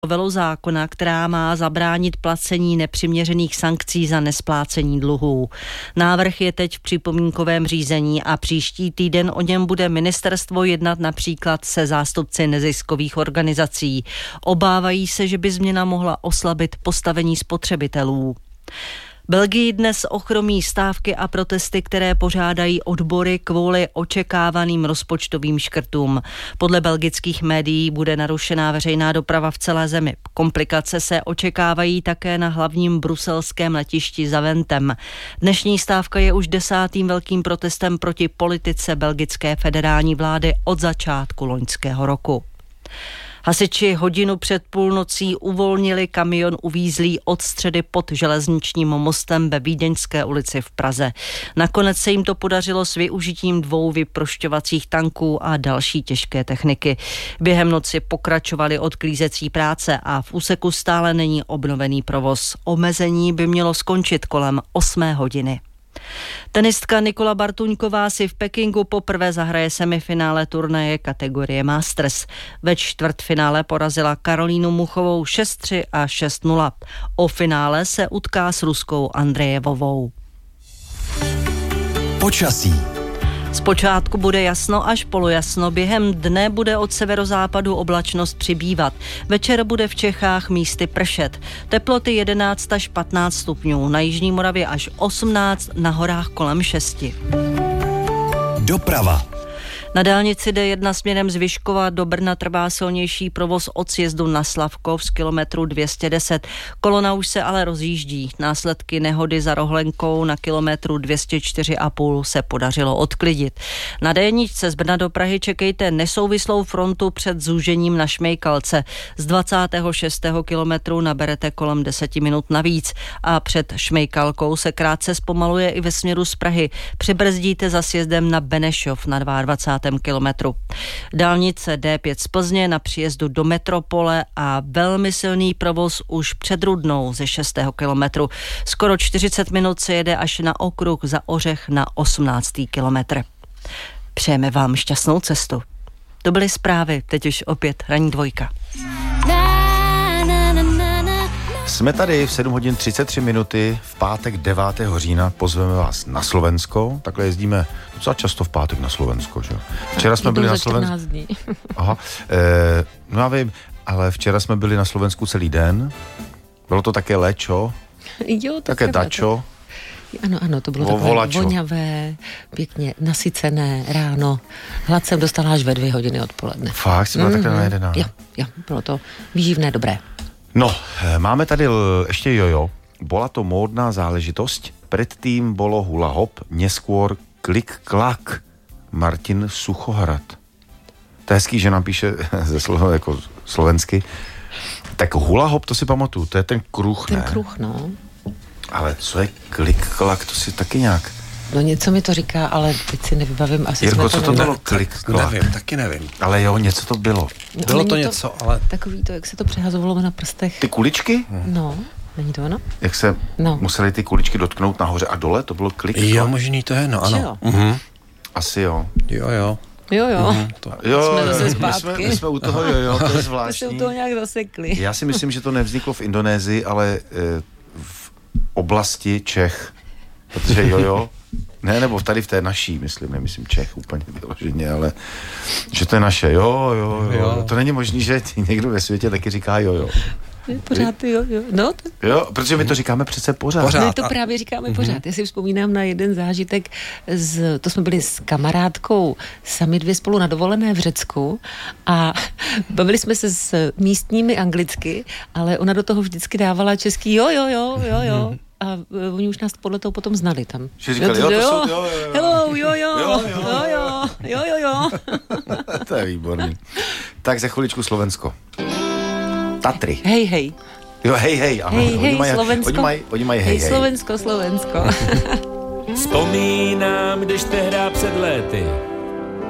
novelu zákona, která má zabránit placení nepřiměřených sankcí za nesplácení dluhů. Návrh je teď v připomínkovém řízení a příští týden o něm bude ministerstvo jednat například se zástupci neziskových organizací. Obávají se, že by změna mohla oslabit postavení spotřebitelů. Belgii dnes ochromí stávky a protesty, které pořádají odbory kvůli očekávaným rozpočtovým škrtům. Podle belgických médií bude narušená veřejná doprava v celé zemi. Komplikace se očekávají také na hlavním bruselském letišti Zaventem. Dnešní stávka je už 10. velkým protestem proti politice belgické federální vlády od začátku loňského roku. Hasiči hodinu před půlnocí uvolnili kamion uvízlý od středy pod železničním mostem ve Vídeňské ulici v Praze. Nakonec se jim to podařilo s využitím 2 vyprošťovacích tanků a další těžké techniky. Během noci pokračovali odklízecí práce a v úseku stále není obnovený provoz. Omezení by mělo skončit kolem 8 hodiny. Tenistka Nikola Bartuňková si v Pekingu poprvé zahraje semifinále turnaje kategorie Masters. Ve čtvrtfinále porazila Karolínu Muchovou 6-3 a 6-0. O finále se utká s Ruskou Andrejevovou. Počasí. Zpočátku bude jasno až polojasno, během dne bude od severozápadu oblačnost přibývat. Večer bude v Čechách místy pršet. Teploty 11 až 15 stupňů, na jižní Moravě až 18, na horách kolem 6. Doprava. Na dálnici D1 směrem z Vyškova do Brna trvá silnější provoz od sjezdu na Slavkov z kilometru 210. Kolona už se ale rozjíždí. Následky nehody za Rohlenkou na kilometru 204,5 se podařilo odklidit. Na D1 z Brna do Prahy čekejte nesouvislou frontu před zúžením na Šmejkalce. Z 26. kilometru naberete kolem 10 minut navíc a před Šmejkalkou se krátce zpomaluje i ve směru z Prahy. Přibrzdíte za sjezdem na Benešov na 22. kilometru. Dálnice D5 z Plzně na příjezdu do metropole a velmi silný provoz už před Rudnou ze 6. kilometru. Skoro 40 minut se jede až na okruh za Ořech na 18. kilometr. Přejeme vám šťastnou cestu. To byly zprávy, teď už opět ranní dvojka. Jsme tady v 7 hodin 33 minuty v pátek 9. října. Pozveme vás na Slovensko. Takhle jezdíme docela často v pátek na Slovensko, že? Včera jsme byli na Slovensku. Aha. No já vím, ale včera jsme byli na Slovensku celý den. Bylo to také lečo. Jo, také dačo. Ano, to bylo takové voňavé, pěkně nasycené ráno. Hlad jsem dostala až ve 2 hodiny odpoledne. Fakt, jsi byla takhle najedená? Jo, bylo to výživné, dobré. No, máme tady ešte jojo. Bola to módna záležitosť. Predtým bolo hula hop, neskôr klik-klak. Martin Suchohrad. To je hezký, že nám píše ze jako slovensky. Tak hula hop, to si pamatuju, to je ten kruh, ne? Ten kruh, no. Ale co je klik-klak, to si taky nějak... No něco mi to říká, ale teď si nevybavím. Asi Jirko, co to bylo klik-klak? Nevím, taky nevím. Ale jo, něco to bylo. No, bylo to něco, ale... Takový to, jak se to přehazovalo na prstech. Ty kuličky? No, není to ono? Jak se museli ty kuličky dotknout nahoře a dole, to bylo klik-klak. Jo, možný to je, no ano. Asi jo. Jo. Jo. Jo, jsme zase zpátky. My jsme u toho, jo, to je zvláštní. My jsme u toho nějak zasekli. Já si myslím, že to nevzniklo v Indonésii, ale v oblasti Čech. Protože jo. Ne, nebo tady v té naší, nemyslím Čech úplně vyloženě, ale že to je naše, jo. To není možný, že někdo ve světě taky říká jo. Pořád jo. No, jo, protože my to říkáme přece pořád. My to právě říkáme pořád. Já si vzpomínám na jeden zážitek, to jsme byli s kamarádkou sami 2 spolu na dovolené v Řecku a bavili jsme se s místními anglicky, ale ona do toho vždycky dávala český jo. A oni už nás podle toho potom znali tam. Že říkali, to jsou, jo. Hello, jo. To je výborný. Tak za chviličku Slovensko. Tatry. Hej. Jo, hej, ano. Hej, Slovensko. Oni mají hej. Slovensko. Vzpomínám, když tehdy před léty